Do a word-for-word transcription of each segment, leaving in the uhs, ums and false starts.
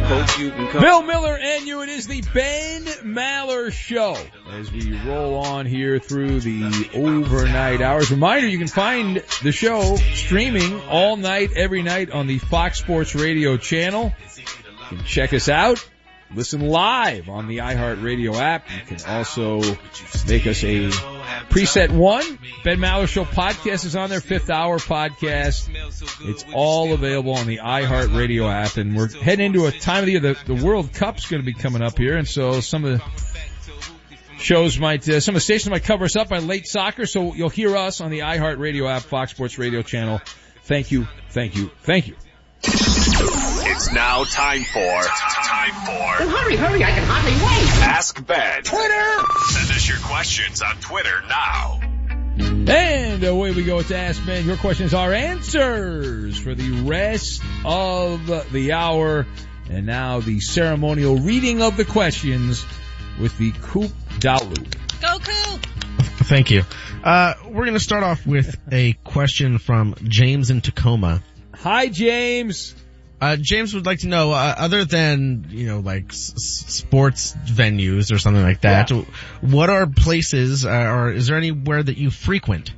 Hope you can come. Bill Miller and you. It is the Ben Maller Show as we roll on here through the overnight hours. Reminder, you can find the show streaming all night, every night on the Fox Sports Radio channel. You can check us out. Listen live on the iHeartRadio app. You can also make us a preset one. Ben Maller Show podcast is on there, fifth hour podcast. It's all available on the iHeartRadio app. And we're heading into a time of the year. The, the World Cup's going to be coming up here. And so some of the shows might, uh, some of the stations might cover us up by late soccer. So you'll hear us on the iHeartRadio app, Fox Sports Radio channel. Thank you, thank you, thank you. It's now time for... Time for... Well, hurry, hurry, I can hardly wait. Ask Ben. Twitter! Send us your questions on Twitter now. And away we go with Ask Ben. Your questions are answers for the rest of the hour. And now the ceremonial reading of the questions with the Coop Dalu. Go Coop! Thank you. Uh, we're going to start off with a question from James in Tacoma. Hi, James. Uh, James would like to know, uh, other than, you know, like s- sports venues or something like that, yeah. what are places, uh, or is there anywhere that you frequent?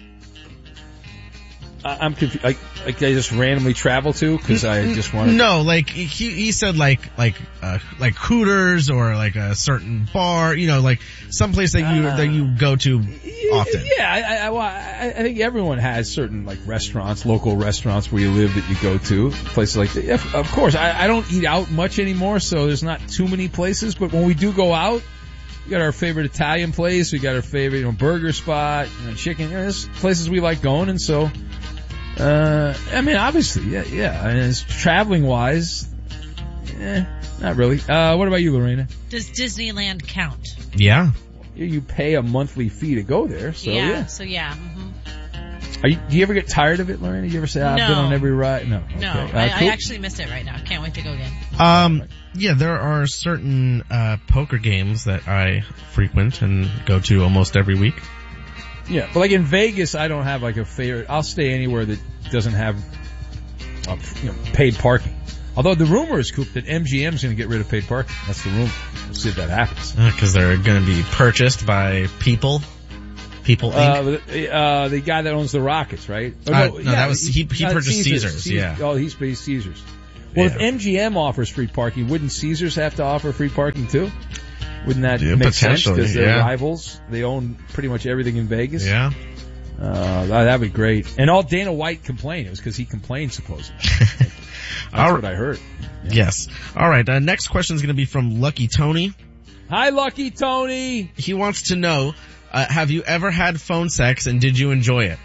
Uh, I'm confused. Like, like I just randomly travel to because I just want to. No, like he he said, like like uh, like Hooters or like a certain bar, you know, like some place that you uh, that you go to often. Yeah, I, I, I, I think everyone has certain like restaurants, local restaurants where you live that you go to, places like that. Yeah, of course, I, I don't eat out much anymore, so there's not too many places. But when we do go out, we got our favorite Italian place, we got our favorite you know, burger spot, you know, chicken. You know, there's places we like going, and so. Uh, I mean, obviously, yeah, yeah. I mean, traveling wise, eh, not really. Uh, what about you, Lorena? Does Disneyland count? Yeah. You, you pay a monthly fee to go there, so yeah. Yeah, so yeah. Mm-hmm. Are you, do you ever get tired of it, Lorena? Do you ever say, oh, I've no. been on every ride? No. Okay. No, Uh, I, cool. I actually miss it right now. Can't wait to go again. Um, yeah, there are certain, uh, poker games that I frequent and go to almost every week. Yeah, but like in Vegas, I don't have like a favorite. I'll stay anywhere that doesn't have uh, you know, paid parking. Although the rumor is, Coop, that M G M is going to get rid of paid parking. That's the rumor. We'll see if that happens. Because uh, they're going to be purchased by people. People Incorporated. Uh, uh, the guy that owns the Rockets, right? Oh, no, uh, no yeah, that was he. He uh, purchased Caesars. Caesars. Caesars. Yeah. Oh, he's paid Caesars. Well, yeah. If M G M offers free parking, wouldn't Caesars have to offer free parking too? Wouldn't that yeah, make sense? Because they're yeah. rivals. They own pretty much everything in Vegas. Yeah. Uh, that'd be great. And all Dana White complained. It was because he complained, supposedly. That's all, what I heard. Yeah. Yes. All right. Uh, next question is going to be from Lucky Tony. Hi, Lucky Tony. He wants to know, uh, have you ever had phone sex and did you enjoy it?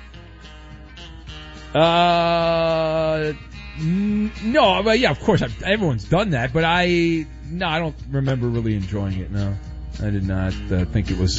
Uh, n- no, but yeah, of course, I've, everyone's done that, but I, no, I don't remember really enjoying it, no. I did not uh, think it was